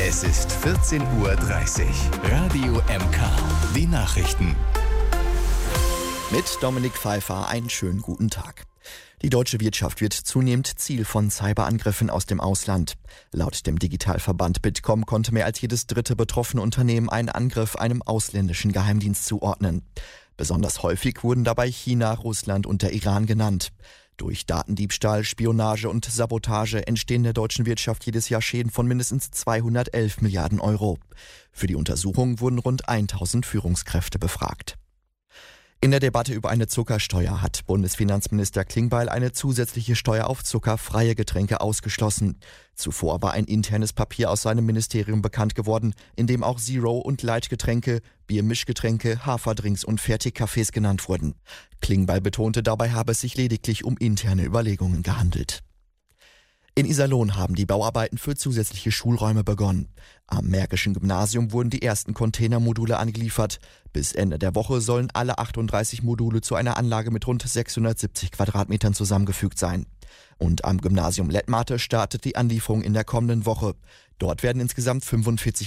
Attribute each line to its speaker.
Speaker 1: Es ist 14:30 Uhr. Radio MK. Die Nachrichten.
Speaker 2: Mit Dominik Pfeiffer einen schönen guten Tag. Die deutsche Wirtschaft wird zunehmend Ziel von Cyberangriffen aus dem Ausland. Laut dem Digitalverband Bitkom konnte mehr als jedes dritte betroffene Unternehmen einen Angriff einem ausländischen Geheimdienst zuordnen. Besonders häufig wurden dabei China, Russland und der Iran genannt. Durch Datendiebstahl, Spionage und Sabotage entstehen der deutschen Wirtschaft jedes Jahr Schäden von mindestens 211 Milliarden Euro. Für die Untersuchung wurden rund 1000 Führungskräfte befragt. In der Debatte über eine Zuckersteuer hat Bundesfinanzminister Klingbeil eine zusätzliche Steuer auf zuckerfreie Getränke ausgeschlossen. Zuvor war ein internes Papier aus seinem Ministerium bekannt geworden, in dem auch Zero- und Light-Getränke, Biermischgetränke, Haferdrinks und Fertigkaffees genannt wurden. Klingbeil betonte, dabei habe es sich lediglich um interne Überlegungen gehandelt. In Iserlohn haben die Bauarbeiten für zusätzliche Schulräume begonnen. Am Märkischen Gymnasium wurden die ersten Containermodule angeliefert. Bis Ende der Woche sollen alle 38 Module zu einer Anlage mit rund 670 Quadratmetern zusammengefügt sein. Und am Gymnasium Lettmate startet die Anlieferung in der kommenden Woche. Dort werden insgesamt 45